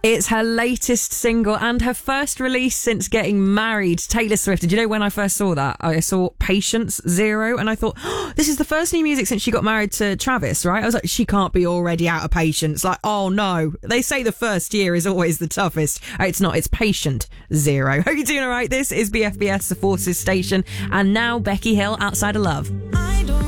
It's her latest single and her first release since getting married, Taylor Swift. And do you know when I first saw that? I saw Patience Zero and I thought, oh, this is the first new music since she got married to Travis, right? I was like, she can't be already out of patience. Like, oh no. They say the first year is always the toughest. It's not. It's Patient Zero. Hope you're doing all right. This is BFBS, the Forces station. And now Becky Hill, Outside of Love.